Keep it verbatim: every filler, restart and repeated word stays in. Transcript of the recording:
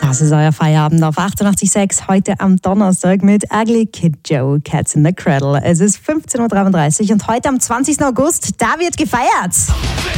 Das ist euer Feierabend auf achtundachtzig Komma sechs, heute am Donnerstag mit Ugly Kid Joe, Cats in the Cradle. Es ist fünfzehn Uhr dreiunddreißig und heute am zwanzigsten August, da wird gefeiert.